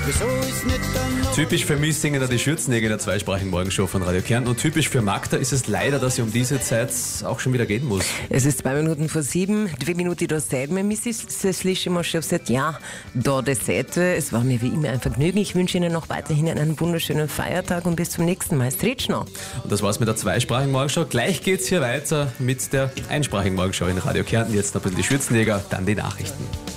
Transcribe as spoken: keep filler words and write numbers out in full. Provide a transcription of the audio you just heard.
Typisch für mich singen da die Schürzenjäger in der zweisprachigen Morgenshow von Radio Kärnten. Und typisch für Magda ist es leider, dass sie um diese Zeit auch schon wieder gehen muss. Es ist zwei Minuten vor sieben. Dwie minuti do sedme. Mi se slišimo še vse tja do desete. Es war mir wie immer ein Vergnügen. Ich wünsche Ihnen noch weiterhin einen wunderschönen Feiertag und bis zum nächsten Mal. Srečno. Und das war's mit der zweisprachigen Morgenshow. Gleich geht's hier weiter mit der einsprachigen Morgenshow in Radio Kärnten. Jetzt noch ein bisschen die Schürzenjäger, dann die Nachrichten.